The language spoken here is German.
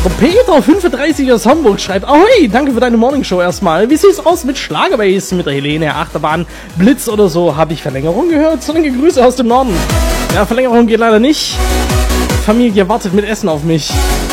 Der Peter 35 aus Hamburg schreibt: Ahoi, danke für deine Morningshow erstmal. Wie sieht's aus mit Schlagerbase, mit der Helene, Achterbahn, Blitz oder so? Habe ich Verlängerung gehört? Sonnige Grüße aus dem Norden. Ja, Verlängerung geht leider nicht. Familie wartet mit Essen auf mich.